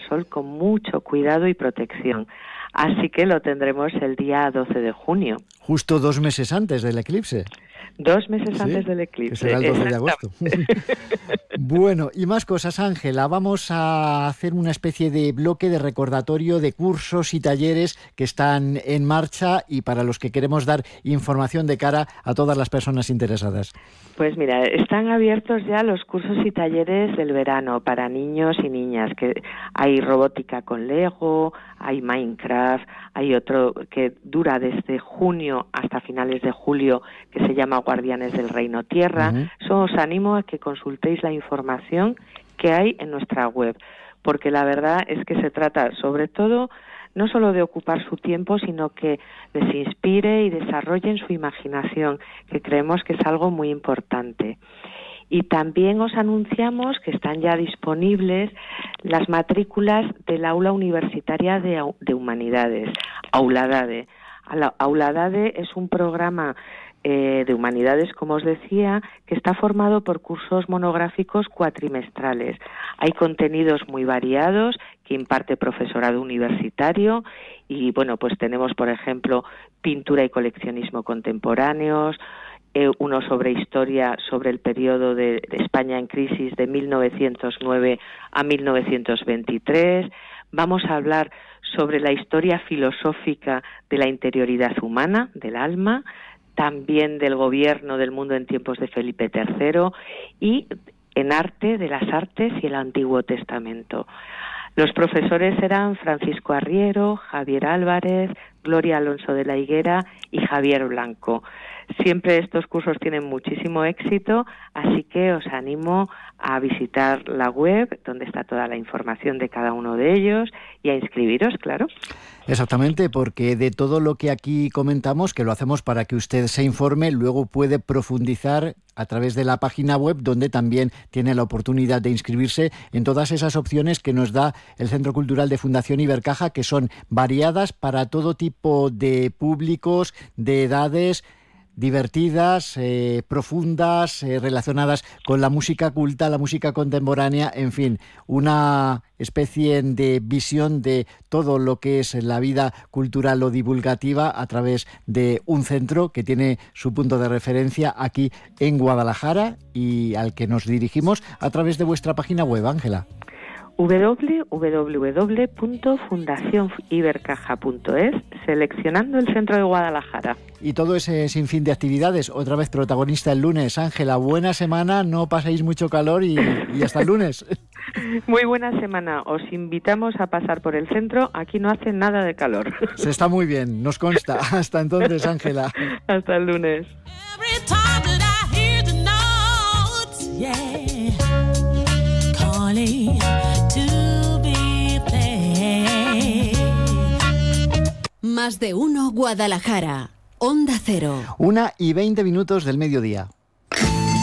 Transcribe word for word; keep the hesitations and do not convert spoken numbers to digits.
sol con mucho cuidado y protección. Así que lo tendremos el día doce de junio. Justo dos meses antes del eclipse. Dos meses ¿Sí? antes del eclipse. Que será el doce de agosto. Bueno, y más cosas, Ángela. Vamos a hacer una especie de bloque de recordatorio de cursos y talleres que están en marcha y para los que queremos dar información de cara a todas las personas interesadas. Pues mira, están abiertos ya los cursos y talleres del verano para niños y niñas, que hay robótica con Lego, hay Minecraft, hay otro que dura desde junio hasta finales de julio, que se llama Guardianes del Reino Tierra. Uh-huh. So, os animo a que consultéis la información que hay en nuestra web, porque la verdad es que se trata sobre todo no solo de ocupar su tiempo, sino que les inspire y desarrollen su imaginación, que creemos que es algo muy importante. Y también os anunciamos que están ya disponibles las matrículas del Aula Universitaria de, de Humanidades, Auladade. Auladade es un programa eh, de humanidades, como os decía, que está formado por cursos monográficos cuatrimestrales. Hay contenidos muy variados que imparte profesorado universitario y, bueno, pues tenemos, por ejemplo, pintura y coleccionismo contemporáneos, eh, uno sobre historia sobre el periodo de, de España en crisis de mil novecientos nueve a mil novecientos veintitrés. Vamos a hablar sobre la historia filosófica de la interioridad humana, del alma, también del gobierno del mundo en tiempos de Felipe tercero y en arte, de las artes y el Antiguo Testamento. Los profesores eran Francisco Arriero, Javier Álvarez, Gloria Alonso de la Higuera y Javier Blanco. Siempre estos cursos tienen muchísimo éxito, así que os animo a visitar la web, donde está toda la información de cada uno de ellos, y a inscribiros, claro. Exactamente, porque de todo lo que aquí comentamos, que lo hacemos para que usted se informe, luego puede profundizar a través de la página web, donde también tiene la oportunidad de inscribirse en todas esas opciones que nos da el Centro Cultural de Fundación Ibercaja, que son variadas para todo tipo de públicos, de edades, divertidas, eh, profundas, eh, relacionadas con la música culta, la música contemporánea, en fin, una especie de visión de todo lo que es la vida cultural o divulgativa a través de un centro que tiene su punto de referencia aquí en Guadalajara y al que nos dirigimos a través de vuestra página web, Ángela. doble u doble u doble u punto fundación ibercaja punto es, seleccionando el centro de Guadalajara. Y todo ese sinfín de actividades, otra vez protagonista el lunes. Ángela, buena semana, no paséis mucho calor y, y hasta el lunes. Muy buena semana, os invitamos a pasar por el centro, aquí no hace nada de calor. Se está muy bien, nos consta. Hasta entonces, Ángela. Hasta el lunes. Más de uno Guadalajara, Onda Cero. Una y veinte minutos del mediodía.